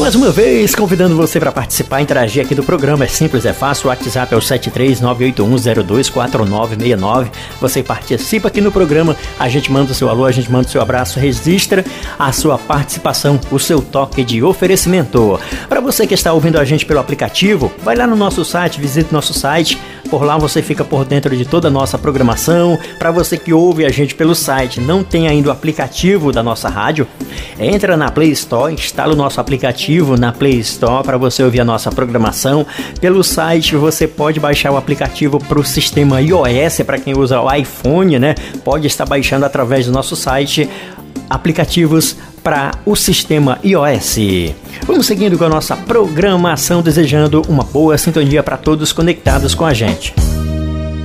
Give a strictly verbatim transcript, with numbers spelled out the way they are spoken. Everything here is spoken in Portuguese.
Mais uma vez, convidando você para participar, interagir aqui do programa. É simples, é fácil. O WhatsApp é o sete três nove oito um zero dois quatro nove seis nove. Você participa aqui no programa, a gente manda o seu alô, a gente manda o seu abraço, registra a sua participação, o seu toque de oferecimento. Para você que está ouvindo a gente pelo aplicativo, vai lá no nosso site, visite nosso site. Por lá você fica por dentro de toda a nossa programação. Para você que ouve a gente pelo site, não tem ainda o aplicativo da nossa rádio, entra na Play Store, instala o nosso aplicativo na Play Store para você ouvir a nossa programação. Pelo site você pode baixar o aplicativo para o sistema iOS, para quem usa o iPhone, né? Pode estar baixando através do nosso site aplicativos para o sistema iOS. Vamos seguindo com a nossa programação, desejando uma boa sintonia para todos conectados com a gente.